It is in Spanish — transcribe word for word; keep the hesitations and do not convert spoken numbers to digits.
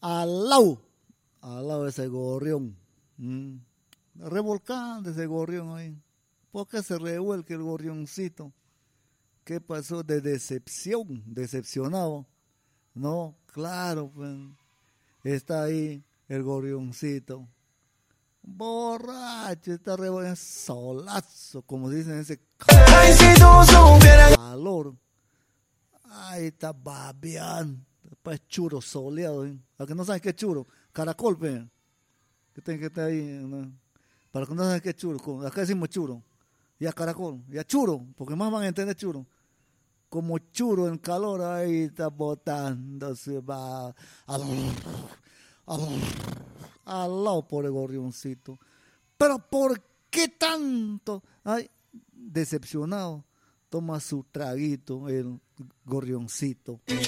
al lado, al lado de ese gorrión, mm, revolcando ese gorrión ahí. ¿Por qué se revuelque el gorrioncito? ¿Qué pasó? De decepción, decepcionado. No, claro, pues, está ahí el gorrioncito. Borracho, está revolviendo solazo, como dicen ese calor. Ahí está babeando, pues churo soleado. ¿Eh? ¿A que no sabes qué es churo? Caracol, pe. Que tiene que estar ahí, ¿no? Para que no saben qué es churo, acá decimos churo. Y a caracol, y a churo, porque más van a entender churo. Como churo en calor, ahí está botándose, va al, al, al lado por el gorrioncito. Pero ¿por qué tanto? Ay, decepcionado, toma su traguito el gorrioncito.